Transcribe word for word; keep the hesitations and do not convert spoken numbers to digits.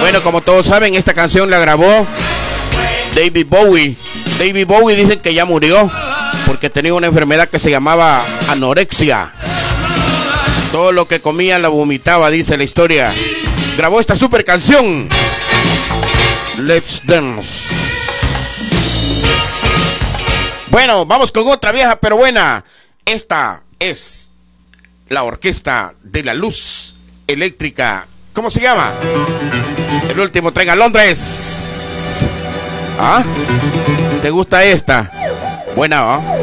Bueno, como todos saben, esta canción la grabó David Bowie. David Bowie dicen que ya murió porque tenía una enfermedad que se llamaba anorexia. Todo lo que comía la vomitaba, dice la historia. Grabó esta super canción, Let's Dance. Bueno, vamos con otra vieja pero buena. Esta es la Orquesta de la Luz Eléctrica. ¿Cómo se llama? El último tren a Londres. ¿Ah? ¿Te gusta esta? Buena, ¿ah?